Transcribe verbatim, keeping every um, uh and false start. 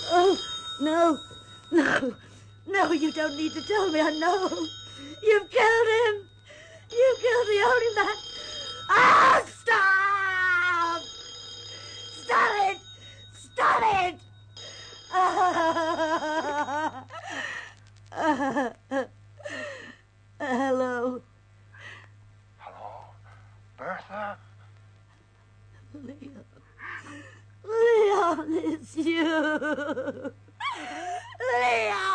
Oh, no, no, no, you don't need to tell me. I know. You've killed him. You killed the only man. Ah, stop! Stop it! Stop it! Uh, uh, uh, hello. Hello? Bertha? Leon. Leon, it's you. Leon!